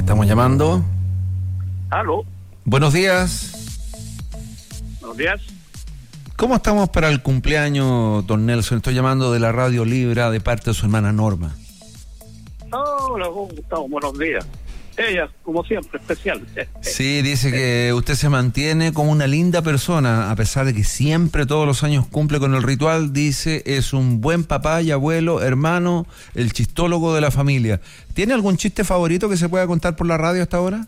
Estamos llamando. Aló. Buenos días. Buenos días. ¿Cómo estamos para el cumpleaños, don Nelson? Estoy llamando de la Radio Libra de parte de su hermana Norma. Hola, Gustavo, buenos días. Ella, como siempre, especial. Sí, dice que usted se mantiene como una linda persona, a pesar de que siempre, todos los años, cumple con el ritual. Dice, es un buen papá y abuelo, hermano, el chistólogo de la familia. ¿Tiene algún chiste favorito que se pueda contar por la radio hasta ahora?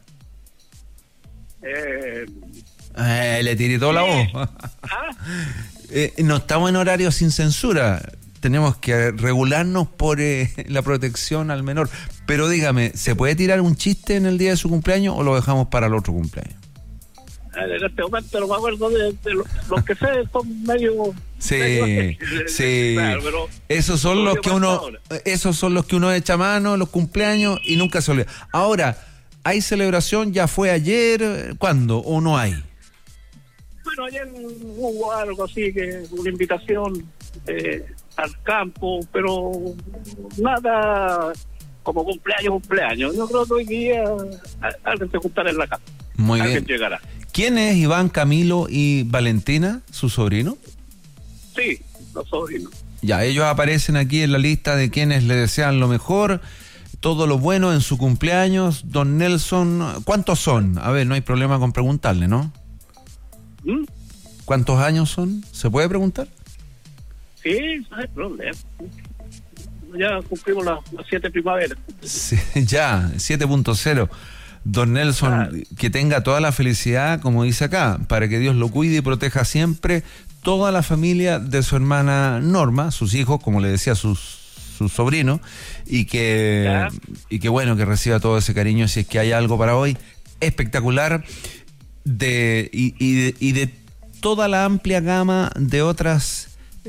Le tiritó la voz. No estamos en horario sin censura. Tenemos que regularnos por la protección al menor. Pero dígame, ¿se puede tirar un chiste en el día de su cumpleaños o lo dejamos para el otro cumpleaños? En este momento no me acuerdo de los que sé, son medio... Sí. Claro, pero esos son los que uno echa mano, los cumpleaños, y nunca se olvida. Ahora, ¿hay celebración? ¿Ya fue ayer? ¿Cuándo? ¿O no hay? Bueno, ayer hubo algo así, que una invitación al campo, pero nada como cumpleaños. Yo creo que hoy día alguien se juntará en la casa. Muy alguien bien. Llegará. ¿Quién es Iván, Camilo y Valentina, su sobrino? Sí, los sobrinos. Ya, ellos aparecen aquí en la lista de quienes le desean lo mejor, todo lo bueno en su cumpleaños. Don Nelson, ¿cuántos son? A ver, no hay problema con preguntarle, ¿no? ¿Cuántos años son? ¿Se puede preguntar? Sí, no hay problema. Ya cumplimos las 7 primaveras. Sí, ya, 7.0. Don Nelson, que tenga toda la felicidad, como dice acá, para que Dios lo cuide y proteja siempre toda la familia de su hermana Norma, sus hijos, como le decía, sus sobrinos, y que bueno, que reciba todo ese cariño. Si es que hay algo para hoy espectacular, y de toda la amplia gama de otras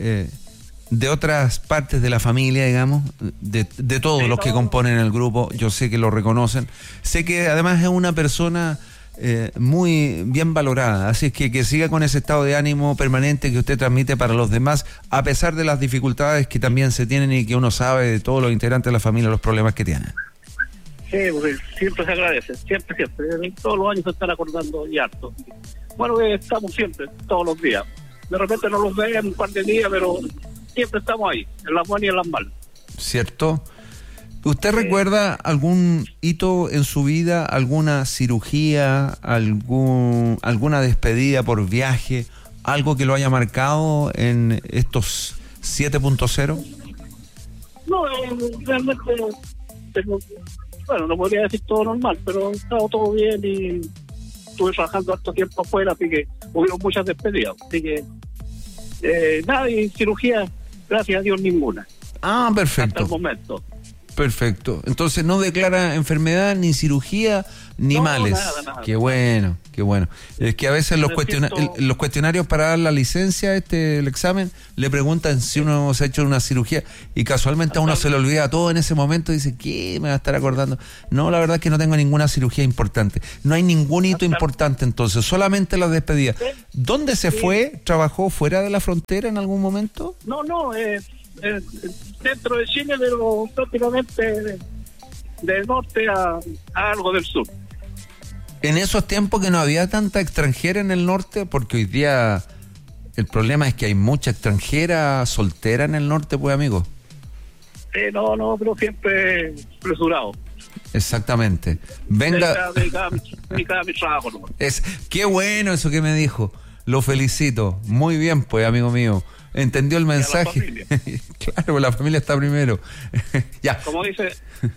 partes de la familia, digamos, de todos los que componen el grupo. Yo sé que lo reconocen, sé que además es una persona muy bien valorada, así es que siga con ese estado de ánimo permanente que usted transmite para los demás, a pesar de las dificultades que también se tienen y que uno sabe de todos los integrantes de la familia, los problemas que tienen. Sí, porque siempre se agradece, siempre. Todos los años se están acordando y harto. Bueno, estamos siempre, todos los días. De repente no los ven un par de días, pero siempre estamos ahí, en las buenas y en las malas. ¿Cierto? ¿Usted recuerda algún hito en su vida, alguna cirugía, alguna despedida por viaje, algo que lo haya marcado en estos 7.0? No, realmente bueno, no podría decir todo normal, pero estaba todo bien y estuve trabajando harto tiempo afuera, así que hubieron muchas despedidas, así que nada, y cirugía, gracias a Dios, ninguna. Perfecto. Hasta el momento. Perfecto. Entonces no declara enfermedad, ni cirugía, ni males. Nada. Qué bueno. Es que a veces los cuestionarios para dar la licencia, el examen, le preguntan si uno se ha hecho una cirugía y casualmente a uno se le olvida todo en ese momento y dice, ¿qué me va a estar acordando? No, la verdad es que no tengo ninguna cirugía importante. No hay ningún hito importante entonces, solamente las despedidas. ¿Dónde se fue? ¿Trabajó fuera de la frontera en algún momento? No, dentro de Chile, pero prácticamente del norte a algo del sur. En esos tiempos que no había tanta extranjera en el norte, porque hoy día el problema es que hay mucha extranjera soltera en el norte, pues, amigo. No, pero siempre apresurado. Exactamente. Venga. Mi trabajo, ¿no? Qué bueno eso que me dijo. Lo felicito. Muy bien, pues, amigo mío. Entendió el mensaje. Claro, la familia está primero. Ya. Como dice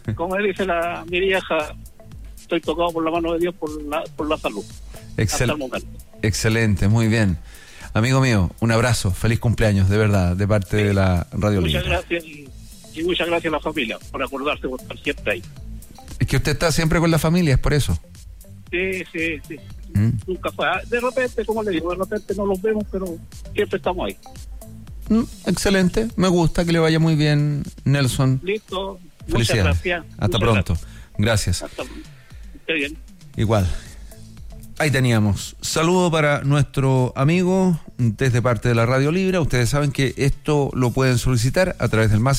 mi vieja, estoy tocado por la mano de Dios por la salud. Hasta el momento. Excelente, muy bien. Amigo mío, un abrazo, feliz cumpleaños, de verdad, de parte de la Radio Libre. Muchas gracias y muchas gracias a la familia por acordarse, por estar siempre ahí. Es que usted está siempre con la familia, es por eso. Sí. Nunca fue. De repente, como le digo, no los vemos, pero siempre estamos ahí. Excelente, me gusta, que le vaya muy bien, Nelson. Listo, felicidades. Muchas gracias. Hasta pronto. Gracias. Qué bien. Igual. Ahí teníamos. Saludo para nuestro amigo desde parte de la Radio Libre. Ustedes saben que esto lo pueden solicitar a través del más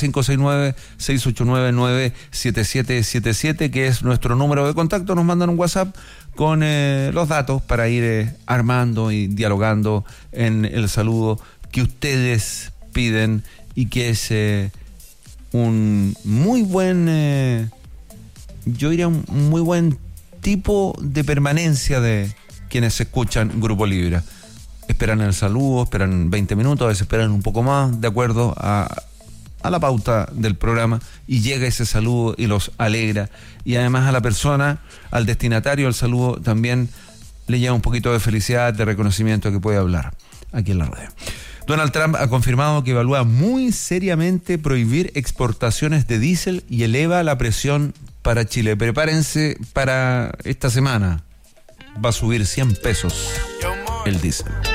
569-689-97777, que es nuestro número de contacto. Nos mandan un WhatsApp con los datos para ir armando y dialogando en el saludo que ustedes piden y que es un muy buen, yo diría un muy buen tipo de permanencia de quienes escuchan Grupo Libra. Esperan el saludo, esperan 20 minutos, a veces esperan un poco más, de acuerdo a la pauta del programa, y llega ese saludo y los alegra. Y además a la persona, al destinatario, el saludo también le lleva un poquito de felicidad, de reconocimiento, que puede hablar aquí en la radio. Donald Trump ha confirmado que evalúa muy seriamente prohibir exportaciones de diésel y eleva la presión para Chile. Prepárense para esta semana. Va a subir 100 pesos el diésel.